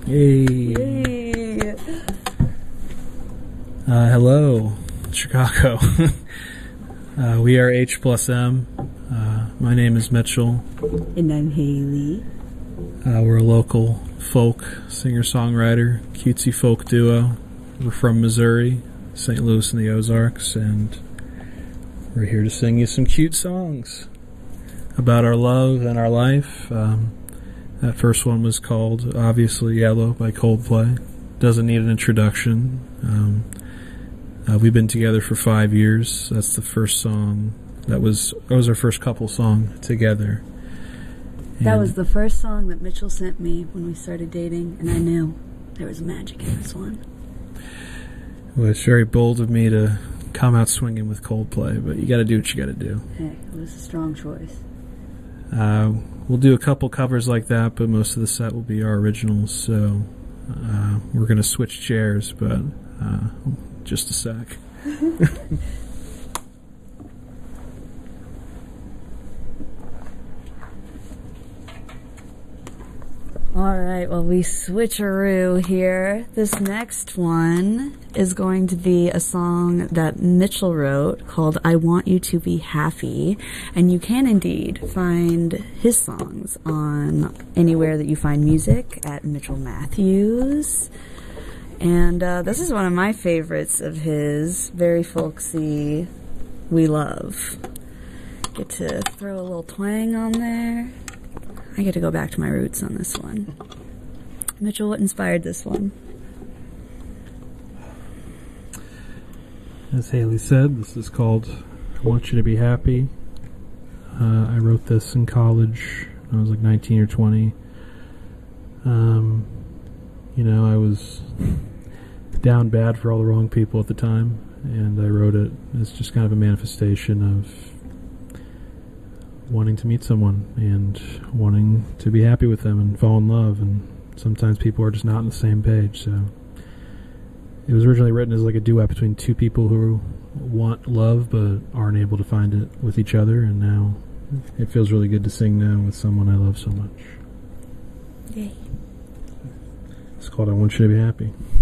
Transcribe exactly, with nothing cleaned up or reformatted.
Hey. Hey. Uh, hello, Chicago. uh, we are H plus M. Uh, my name is Mitchell. And I'm Haley. Uh, we're a local folk singer-songwriter, cutesy folk duo. We're from Missouri, Saint Louis and the Ozarks, and we're here to sing you some cute songs about our love and our life. Um, that first one was called, obviously, Yellow by Coldplay. Doesn't need an introduction. Um, uh, we've been together for five years. That's the first song. That was, that was our first couple song together. That was the first song that Mitchell sent me when we started dating, and I knew there was magic in this one. Well, it's very bold of me to come out swinging with Coldplay, but you got to do what you got to do. Hey, it was a strong choice. Uh, we'll do a couple covers like that, but most of the set will be our originals, so uh, we're going to switch chairs, but uh, just a sec. Alright, well, we switcheroo here. This next one is going to be a song that Mitchell wrote called I Want You to Be Happy. And you can indeed find his songs on anywhere that you find music at Mitchell Matthews. And uh, this is one of my favorites of his, very folksy, We Love. Get to throw a little twang on there. I get to go back to my roots on this one. Mitchell, what inspired this one? As Haley said, this is called I Want You to Be Happy. Uh, I wrote this in college. I was like nineteen or twenty. Um, you know, I was down bad for all the wrong people at the time, and I wrote it as just kind of a manifestation of wanting to meet someone and wanting to be happy with them and fall in love, and sometimes people are just not on the same page. So it was originally written as like a duet between two people who want love but aren't able to find it with each other, and now it feels really good to sing now with someone I love so much. Yay. It's called I Want You to Be Happy.